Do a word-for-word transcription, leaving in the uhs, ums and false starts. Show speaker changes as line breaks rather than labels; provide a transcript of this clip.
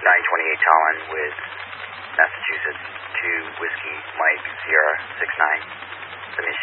nine twenty-eight Talon with Massachusetts two Whiskey Mike Sierra six nine. Let me